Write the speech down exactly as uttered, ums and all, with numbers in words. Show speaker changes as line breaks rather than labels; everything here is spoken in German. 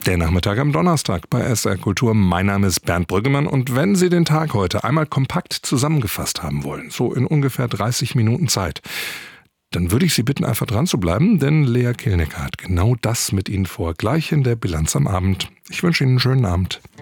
Der Nachmittag am Donnerstag bei S R Kultur. Mein Name ist Bernd Brüggemann und wenn Sie den Tag heute einmal kompakt zusammengefasst haben wollen, so in ungefähr dreißig Minuten Zeit, dann würde ich Sie bitten, einfach dran zu bleiben, denn Lea Kelnecker hat genau das mit Ihnen vor, gleich in der Bilanz am Abend. Ich wünsche Ihnen einen schönen Abend.